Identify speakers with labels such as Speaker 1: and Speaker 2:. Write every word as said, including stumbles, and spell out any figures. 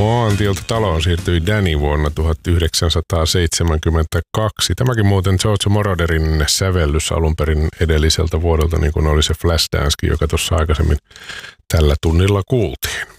Speaker 1: Moantiolta taloon siirtyi Danny vuonna tuhatyhdeksänsataaseitsemänkymmentäkaksi. Tämäkin muuten Giorgio Moroderin sävellys alun perin edelliseltä vuodelta, niin kuin oli se Flashdance, joka tuossa aikaisemmin tällä tunnilla kuultiin.